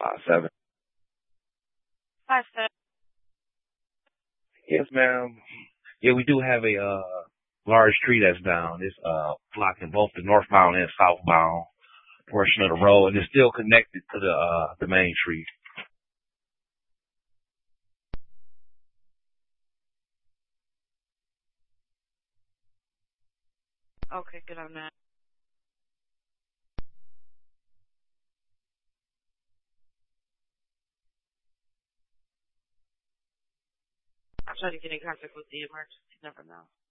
5'7". 5'7". Yes, ma'am. Yeah, we do have a large tree that's down. It's blocking both the northbound and southbound portion of the road, and it's still connected to the main tree. Okay, good on that. I'll try to get in contact with the emergency number now.